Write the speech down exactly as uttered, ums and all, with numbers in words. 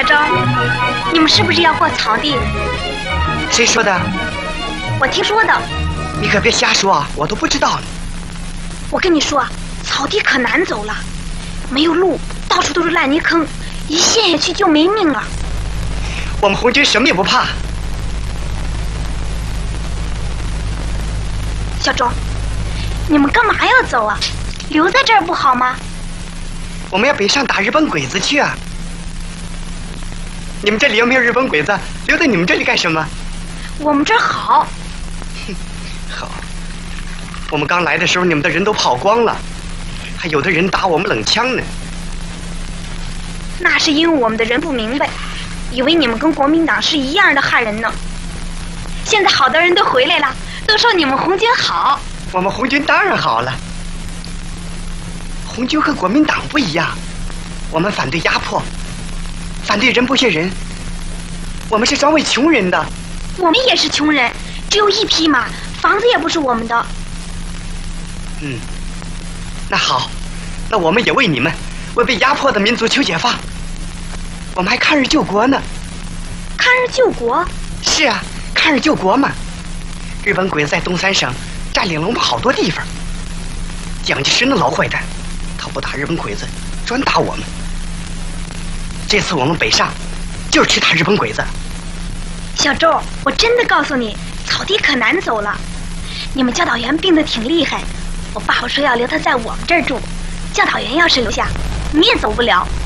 小周，你们是不是要过草地？ 谁说的？ 我听说的。 你可别瞎说啊，我都不知道呢。 我跟你说，草地可难走了，没有路，到处都是烂泥坑，一陷下去就没命了。 我们红军什么也不怕。 小周，你们干嘛要走啊？留在这儿不好吗？ 我们要北上打日本鬼子去啊！你们这里又没有日本鬼子，留在你们这里干什么？ 我们这儿好。 哼，好。我们刚来的时候，你们的人都跑光了，还有的人打我们冷枪呢。 那是因为我们的人不明白，以为你们跟国民党是一样的害人呢。现在好多人都回来了，都说你们红军好。 我们红军当然好了。红军和国民党不一样，我们反对压迫，反对人不血人。我们是专为穷人的。 我们也是穷人，只有一匹马，房子也不是我们的。 嗯，那好，那我们也为你们，为被压迫的民族求解放。我们还抗日救国呢。 抗日救国？ 是啊，抗日救国嘛。日本鬼子在东三省占领了我们好多地方。蒋介石那老坏蛋，他不打日本鬼子，专打我们。这次我们北上，就是去打日本鬼子。 小周，我真的告诉你，草地可难走了。你们教导员病得挺厉害，我爸爸说要留他在我们这儿住。教导员要是留下，你也走不了。